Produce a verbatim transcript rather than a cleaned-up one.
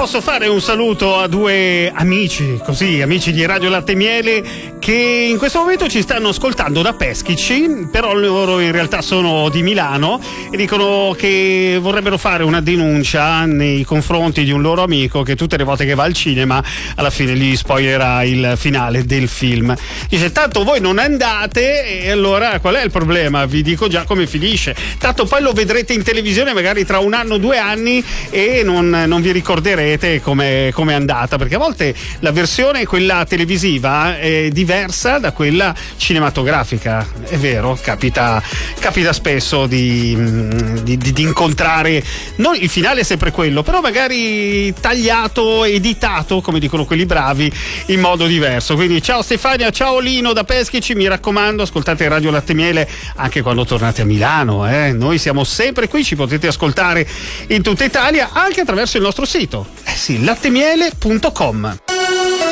posso fare un saluto a due amici, così, amici di Radio Latte e Miele, che in questo momento ci stanno ascoltando da Peschici, però loro in realtà sono di Milano e dicono che vorrebbero fare una denuncia nei confronti di un loro amico che tutte le volte che va al cinema alla fine gli spoilerà il finale del film. Dice: tanto voi non andate e allora qual è il problema? Vi dico già come finisce, tanto poi lo vedrete in televisione magari tra un anno o due anni e non, non vi ricorderete come è andata, perché a volte la versione quella televisiva è diversa da quella cinematografica. È vero, capita, capita spesso di, di, di incontrare non il finale è sempre quello, però magari tagliato, editato, come dicono quelli bravi, in modo diverso. Quindi ciao Stefania, ciao Lino da Peschici, mi raccomando, ascoltate Radio Latte e Miele anche quando tornate a Milano, eh? Noi siamo sempre qui, ci potete ascoltare in tutta Italia anche attraverso il nostro sito, eh sì, lattemiele punto com.